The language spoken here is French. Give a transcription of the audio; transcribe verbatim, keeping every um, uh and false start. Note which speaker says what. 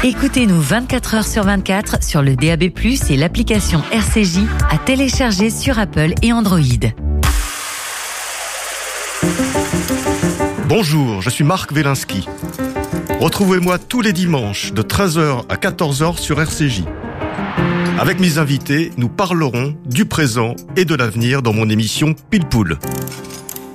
Speaker 1: Écoutez-nous vingt-quatre heures sur vingt-quatre sur le D A B plus, et l'application R C J à télécharger sur Apple et Android.
Speaker 2: Bonjour, je suis Marc Wielinski. Retrouvez-moi tous les dimanches de treize heures à quatorze heures sur R C J. Avec mes invités, nous parlerons du présent et de l'avenir dans mon émission Pile Poule.